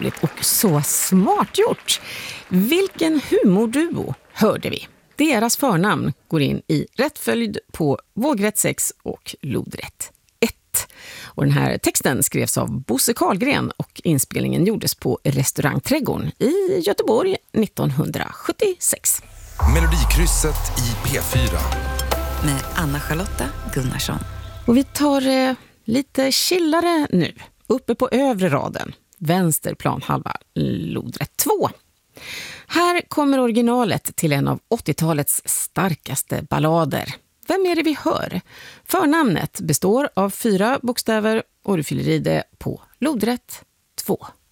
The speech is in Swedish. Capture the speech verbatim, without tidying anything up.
roligt och så smart gjort. Vilken humorduo hörde vi? Deras förnamn går in i rätt följd på vågrätt sex och lodrätt ett. Och den här texten skrevs av Bosse Karlgren och inspelningen gjordes på Restaurangträdgården i Göteborg nittonhundrasjuttiosex. Melodikrysset i P fyra. Med Anna-Charlotta Gunnarsson. Och vi tar eh, lite chillare nu. Uppe på övre raden. Vänster planhalva, lodrätt två. Här kommer originalet till en av åttiotalets starkaste ballader. Vem är det vi hör? Förnamnet består av fyra bokstäver och du fyller i det på lodrätt två.